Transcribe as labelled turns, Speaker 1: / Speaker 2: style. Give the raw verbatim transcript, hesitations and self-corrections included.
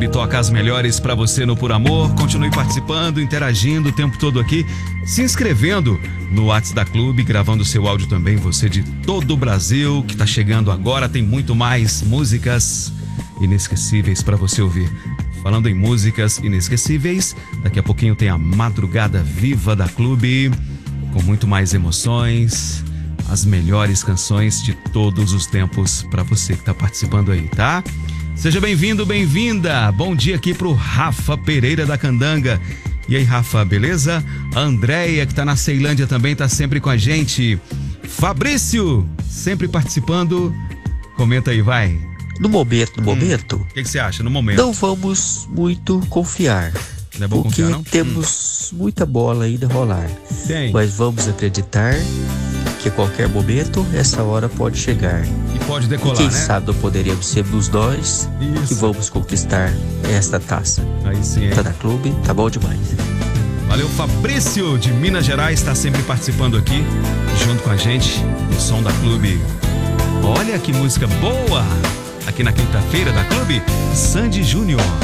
Speaker 1: Clube toca as melhores pra você no Por Amor. Continue participando, interagindo o tempo todo aqui, se inscrevendo no WhatsApp da Clube, gravando seu áudio também, você de todo o Brasil que tá chegando agora. Tem muito mais músicas inesquecíveis pra você ouvir. Falando em músicas inesquecíveis, daqui a pouquinho tem a Madrugada Viva da Clube, com muito mais emoções, as melhores canções de todos os tempos pra você que tá participando aí, tá? Seja bem-vindo, bem-vinda. Bom dia aqui pro Rafa Pereira da Candanga. E aí, Rafa, beleza? A Andréia, que tá na Ceilândia também, tá sempre com a gente. Fabrício, sempre participando. Comenta aí, vai.
Speaker 2: No momento, no hum. momento...
Speaker 1: O que você acha, no momento?
Speaker 2: Não vamos muito confiar.
Speaker 1: Não é bom
Speaker 2: porque
Speaker 1: confiar, não?
Speaker 2: temos hum. muita bola ainda a rolar.
Speaker 1: Tem.
Speaker 2: Mas vamos acreditar que a qualquer momento essa hora pode chegar.
Speaker 1: E pode decolar,
Speaker 2: e quem
Speaker 1: né?
Speaker 2: sabe não poderíamos ser nos nós
Speaker 1: Isso.
Speaker 2: que vamos conquistar esta taça.
Speaker 1: Aí sim,
Speaker 2: tá na Clube, tá bom demais.
Speaker 1: Valeu, Fabrício de Minas Gerais, está sempre participando aqui, junto com a gente, no Som da Clube. Olha que música boa! Aqui na quinta-feira da Clube, Sandy Júnior.